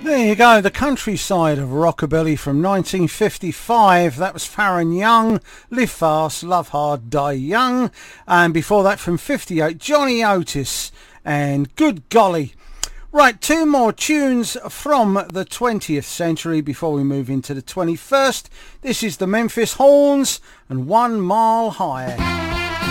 There you go, the countryside of rockabilly from 1955. That was Farron Young, Live Fast, Love Hard, Die Young. And before that from 58, Johnny Otis and Good Golly. Right, two more tunes from the 20th century before we move into the 21st. This is the Memphis Horns and 1 Mile High.